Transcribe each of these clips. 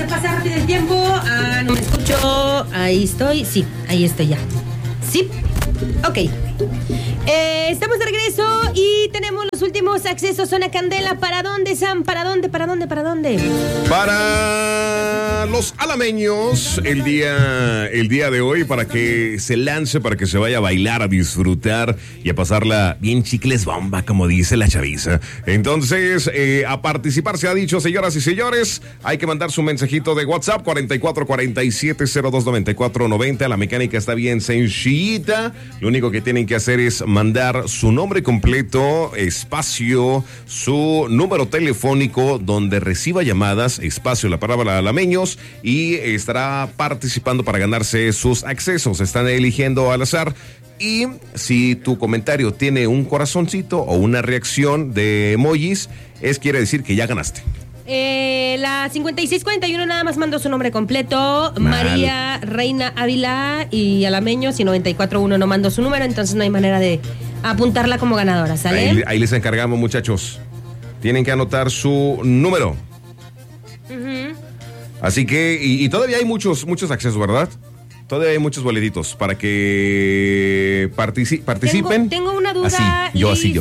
se pasa rápido el tiempo. No me escucho. Ahí estoy. Sí, ahí estoy ya. Sí. Ok. Estamos de regreso y tenemos los últimos accesos. Zona Candela. ¿Para dónde, Sam? ¿Para dónde? Para los alameños el día de hoy, para que se lance, para que se vaya a bailar, a disfrutar y a pasarla bien chicles bomba, como dice la chaviza. Entonces, a participar se ha dicho, señoras y señores, hay que mandar su mensajito de WhatsApp 4447029490. La mecánica está bien sencillita. Lo único que tienen que hacer es mandar su nombre completo, espacio, su número telefónico donde reciba llamadas, espacio, la palabra alameños, y estará participando para ganarse sus accesos. Están eligiendo al azar. Y si tu comentario tiene un corazoncito o una reacción de emojis, quiere decir que ya ganaste. La 5641 nada más mandó su nombre completo. María Reina Ávila y alameños, y 941 no mandó su número, entonces no hay manera de apuntarla como ganadora, ¿sale? Ahí les encargamos, muchachos. Tienen que anotar su número. Así que, y todavía hay muchos accesos, ¿verdad? Todavía hay muchos boletitos para que participen. Tengo una duda, así yo. ¿Si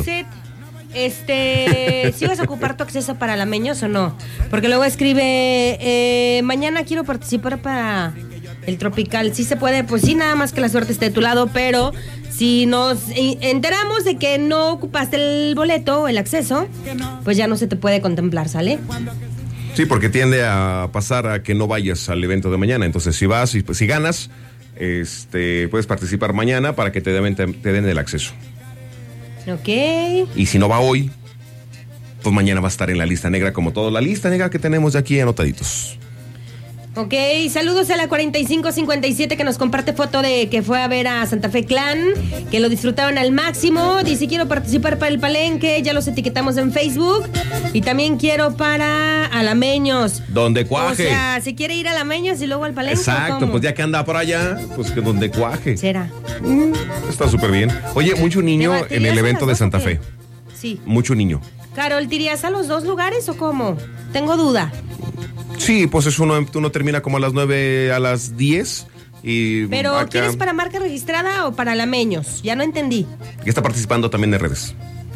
vas a ocupar tu acceso para alameños o no? Porque luego escribe, mañana quiero participar para el Tropical. ¿Sí se puede? Pues sí, nada más que la suerte esté de tu lado, pero si nos enteramos de que no ocupaste el boleto o el acceso, pues ya no se te puede contemplar, ¿sale? Sí, porque tiende a pasar a que no vayas al evento de mañana. Entonces, si vas y si ganas, puedes participar mañana para que te den el acceso. Ok. Y si no va hoy, pues mañana va a estar en la lista negra, como toda la lista negra que tenemos aquí anotaditos. Ok, saludos a la 4557 que nos comparte foto de que fue a ver a Santa Fe Clan, que lo disfrutaron al máximo. Dice, quiero participar para el palenque, ya los etiquetamos en Facebook. Y también quiero para alameños. Donde cuaje. O sea, se quiere ir a alameños y luego al palenque. Exacto, pues ya que anda por allá, pues que donde cuaje. ¿Será? Está súper bien. Oye, mucho niño en el evento de Santa Fe. Sí. Mucho niño. Carol, ¿te irías a los dos lugares o cómo? Tengo duda. Sí, pues es uno termina como a las 9, a las 10. Pero, acá... ¿quieres para marca registrada o para alameños? Ya no entendí. Y está participando también en redes.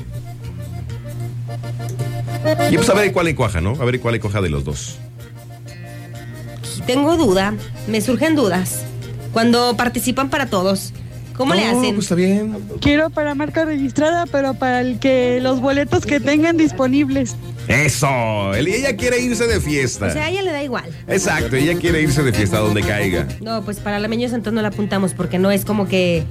Y pues a ver cuál encuaja, ¿no? A ver cuál encuaja de los dos. Tengo duda, me surgen dudas. Cuando participan para todos, ¿cómo le hacen? Pues está bien. Quiero para marca registrada, pero para los boletos que tengan disponibles. Eso, ella quiere irse de fiesta. O sea, a ella le da igual. Exacto, ella quiere irse de fiesta donde caiga. No, pues para alameños entonces no la apuntamos porque no es como que...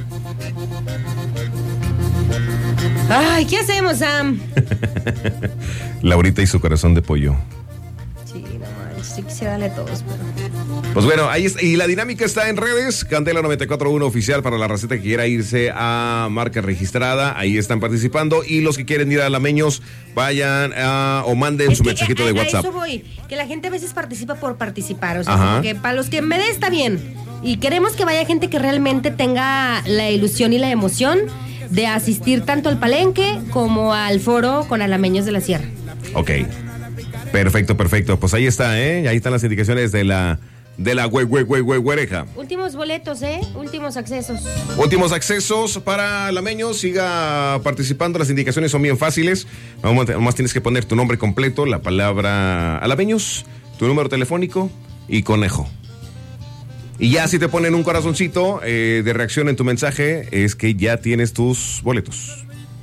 Ay, ¿qué hacemos, Sam? Laurita y su corazón de pollo. Sí, no manches, sí quisiera darle a todos, pero... Pues bueno, ahí está, y la dinámica está en redes, Candela 94.1 oficial para la receta que quiera irse a marca registrada, ahí están participando, y los que quieren ir a alameños, vayan o manden su mensajito de WhatsApp. A eso voy, que la gente a veces participa por participar, o sea, como que para los que me dé está bien, y queremos que vaya gente que realmente tenga la ilusión y la emoción de asistir tanto al palenque como al foro con alameños de la Sierra. Ok, perfecto, pues ahí está, ahí están las indicaciones de la güereja. Últimos boletos, últimos accesos. Últimos accesos para alameños. Siga participando, las indicaciones son bien fáciles. Nomás tienes que poner tu nombre completo, la palabra alameños, tu número telefónico y conejo. Y ya si te ponen un corazoncito de reacción en tu mensaje, es que ya tienes tus boletos.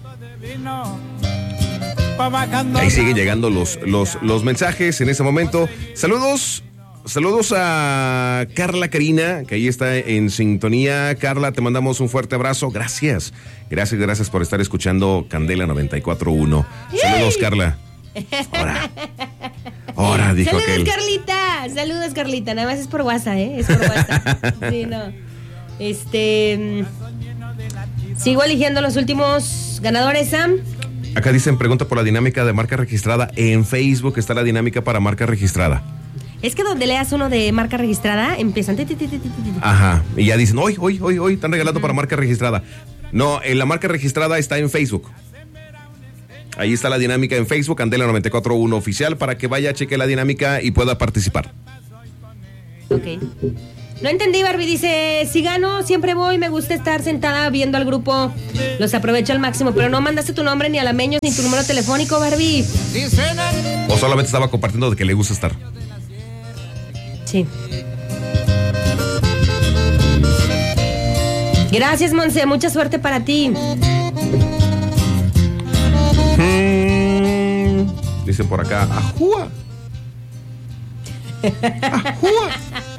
Ahí siguen llegando los mensajes en ese momento. Saludos a Carla Karina, que ahí está en sintonía. Carla, te mandamos un fuerte abrazo. Gracias por estar escuchando Candela 94.1. Saludos, Carla. Ahora, dijo aquel. Saludos, Carlita. Nada más es por WhatsApp, es por WhatsApp. Sí, no. Sigo eligiendo los últimos ganadores, Sam. Acá dicen, pregunta por la dinámica de marca registrada. En Facebook está la dinámica para marca registrada. Es que donde leas uno de marca registrada, empiezan... Ajá, y ya dicen, hoy, están regalando para marca registrada. No, la marca registrada está en Facebook. Ahí está la dinámica en Facebook, Candela 94.1 oficial, para que vaya, cheque la dinámica y pueda participar. Ok. No entendí, Barbie. Dice, si gano, siempre voy. Me gusta estar sentada viendo al grupo. Los aprovecho al máximo. Pero no mandaste tu nombre ni a la Meños ni tu número telefónico, Barbie. O solamente estaba compartiendo de que le gusta estar. Sí. Gracias, Monse. Mucha suerte para ti. Dicen por acá, ¡ajúa! ¡Ajúa!